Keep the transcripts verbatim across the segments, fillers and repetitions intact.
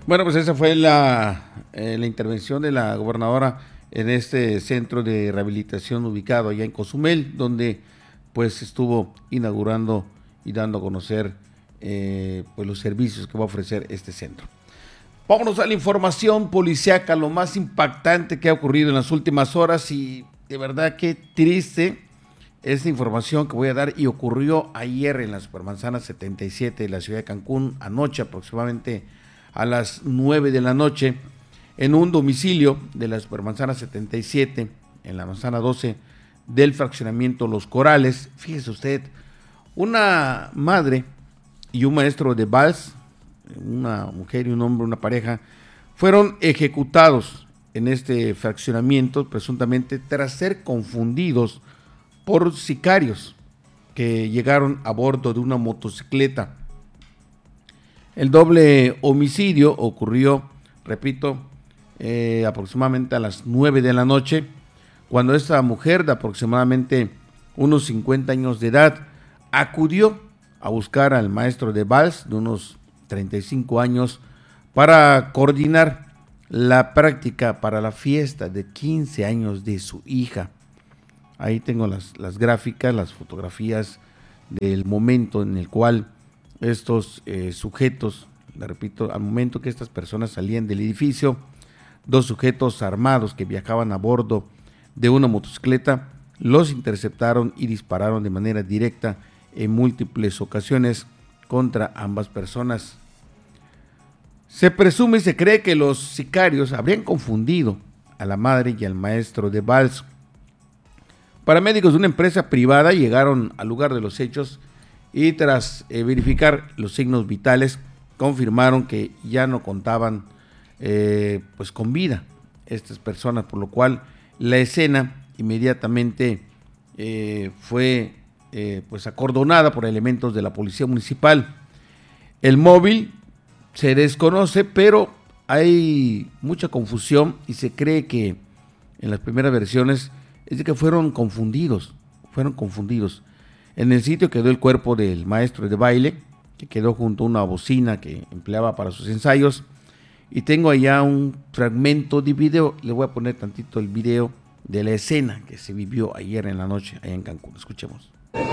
Bueno, pues esa fue la, eh, la intervención de la gobernadora en este centro de rehabilitación ubicado allá en Cozumel, donde pues estuvo inaugurando y dando a conocer eh, pues los servicios que va a ofrecer este centro. Vámonos a la información policíaca, lo más impactante que ha ocurrido en las últimas horas, y de verdad que triste esta información que voy a dar, y ocurrió ayer en la Supermanzana setenta y siete de la ciudad de Cancún, anoche aproximadamente a las nueve de la noche, en un domicilio de la Supermanzana setenta y siete, en la manzana doce del fraccionamiento Los Corales. Fíjese usted, una madre y un maestro de vals, una mujer y un hombre, una pareja, fueron ejecutados en este fraccionamiento presuntamente tras ser confundidos por sicarios que llegaron a bordo de una motocicleta. El doble homicidio ocurrió, repito, eh, aproximadamente a las nueve de la noche, cuando esta mujer de aproximadamente unos cincuenta años de edad acudió a buscar al maestro de vals de unos treinta y cinco años para coordinar la práctica para la fiesta de quince años de su hija. Ahí tengo las, las gráficas, las fotografías del momento en el cual estos eh, sujetos, le repito, al momento que estas personas salían del edificio, dos sujetos armados que viajaban a bordo de una motocicleta los interceptaron y dispararon de manera directa en múltiples ocasiones contra ambas personas. Se presume y se cree que los sicarios habrían confundido a la madre y al maestro de vals. Paramédicos de una empresa privada llegaron al lugar de los hechos y tras eh, verificar los signos vitales confirmaron que ya no contaban eh, pues con vida estas personas, por lo cual la escena inmediatamente eh, fue eh, pues acordonada por elementos de la policía municipal. El móvil se desconoce, pero hay mucha confusión y se cree que en las primeras versiones es de que fueron confundidos, fueron confundidos. En el sitio quedó el cuerpo del maestro de baile, que quedó junto a una bocina que empleaba para sus ensayos, y tengo allá un fragmento de video. Le voy a poner tantito el video de la escena que se vivió ayer en la noche allá en Cancún. Escuchemos.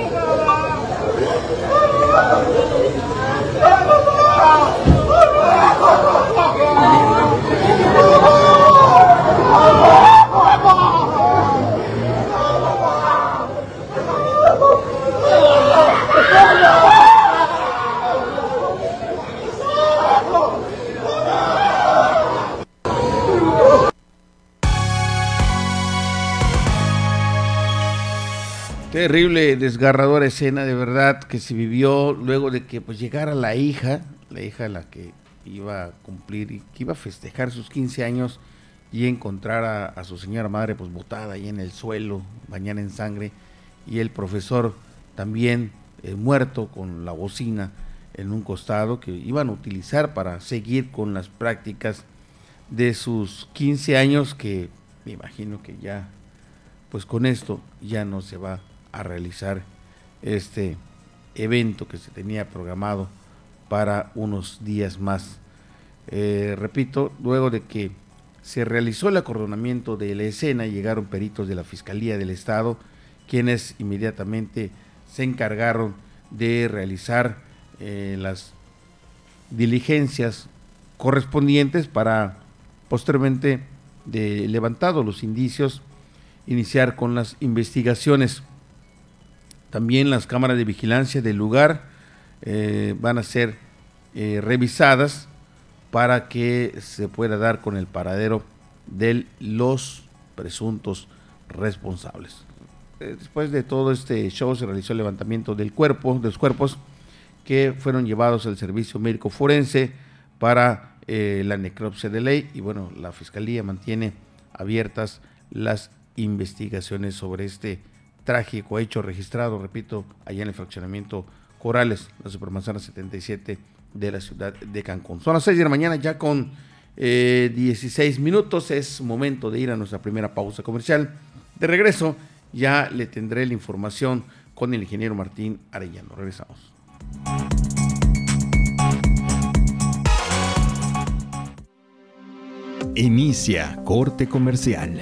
Terrible, desgarradora escena de verdad que se vivió luego de que pues llegara la hija, la hija la que iba a cumplir y que iba a festejar sus quince años, y encontrar a, a su señora madre pues botada ahí en el suelo, bañada en sangre, y el profesor también eh, muerto con la bocina en un costado que iban a utilizar para seguir con las prácticas de sus quince años, que me imagino que ya pues con esto ya no se va a realizar este evento que se tenía programado para unos días más. Eh, repito, luego de que se realizó el acordonamiento de la escena, llegaron peritos de la Fiscalía del Estado, quienes inmediatamente se encargaron de realizar eh, las diligencias correspondientes para, posteriormente de levantados los indicios, iniciar con las investigaciones. También las cámaras de vigilancia del lugar eh, van a ser eh, revisadas para que se pueda dar con el paradero de los presuntos responsables. Eh, después de todo este show se realizó el levantamiento del cuerpo, de los cuerpos que fueron llevados al servicio médico forense para eh, la necropsia de ley, y bueno, la Fiscalía mantiene abiertas las investigaciones sobre este trágico hecho registrado, repito, allá en el fraccionamiento Corales, la Supermanzana setenta y siete de la ciudad de Cancún. Son las seis de la mañana, ya con eh, dieciséis minutos, es momento de ir a nuestra primera pausa comercial. De regreso, ya le tendré la información con el ingeniero Martín Arellano. Regresamos. Inicia corte comercial.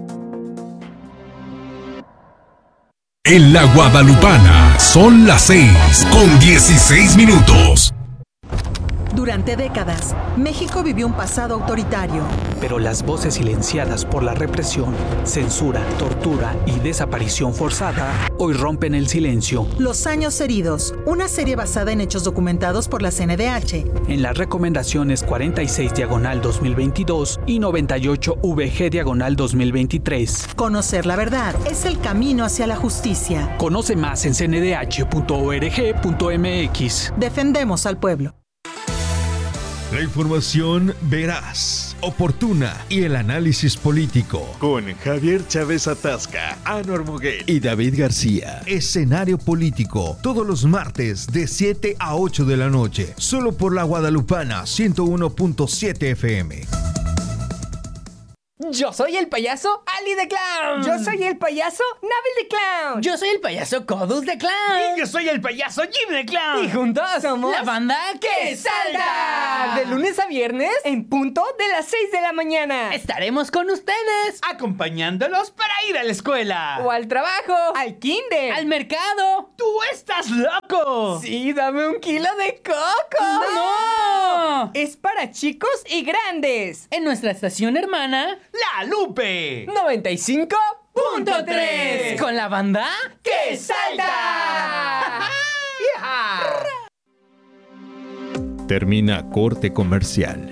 En la Guadalupana son las seis con dieciséis minutos. Durante décadas, México vivió un pasado autoritario. Pero las voces silenciadas por la represión, censura, tortura y desaparición forzada hoy rompen el silencio. Los años heridos, una serie basada en hechos documentados por la C N D H. En las recomendaciones cuarenta y seis diagonal dos mil veintidós y noventa y ocho V G diagonal dos mil veintitrés. Conocer la verdad es el camino hacia la justicia. Conoce más en c n d h punto org punto m x. Defendemos al pueblo. La información veraz, oportuna y el análisis político. Con Javier Chávez Atasca, Anor Moguel y David García. Escenario político, todos los martes de siete a ocho de la noche. Solo por la Guadalupana ciento uno punto siete F M. Yo soy el payaso Ali the Clown. Yo soy el payaso Nabil the Clown. Yo soy el payaso Codus the Clown. Y yo soy el payaso Jim the Clown. Y juntos somos la banda que salta. De lunes a viernes en punto de las seis de la mañana. Estaremos con ustedes, acompañándolos para ir a la escuela. O al trabajo. Al kinder. Al mercado. ¡Tú estás loco! Sí, dame un kilo de coco. ¡No! Es para chicos y grandes. En nuestra estación hermana La Lupe noventa y cinco punto tres. Con la banda que salta. Termina corte comercial.